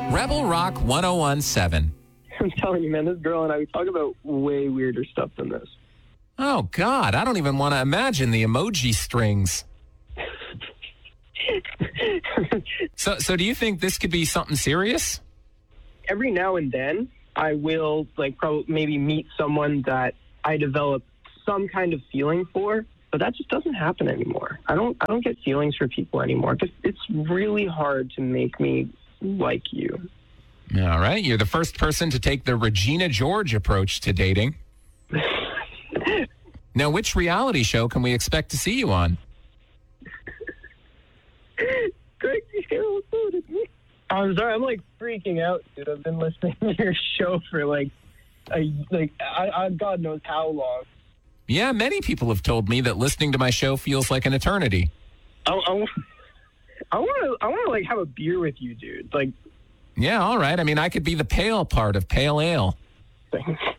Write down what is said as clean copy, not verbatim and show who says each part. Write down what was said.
Speaker 1: Rebel Rock 1017.
Speaker 2: I'm telling you, man, this girl and I, we talk about way weirder stuff than this.
Speaker 1: Oh, God, I don't even want to imagine the emoji strings. So do you think this could be something serious?
Speaker 2: Every now and then, I will probably maybe meet someone that I develop some kind of feeling for, but that just doesn't happen anymore. I don't get feelings for people anymore. It's really hard to make me like you.
Speaker 1: All right, you're the first person to take the Regina George approach to dating. Now, which reality show can we expect to see you on?
Speaker 2: Greg, I'm sorry, I'm freaking out, dude. I've been listening to your show for God knows how long.
Speaker 1: Yeah, many people have told me that listening to my show feels like an eternity.
Speaker 2: I want to have a beer with you, dude.
Speaker 1: Yeah, all right. I mean, I could be the pale part of pale ale.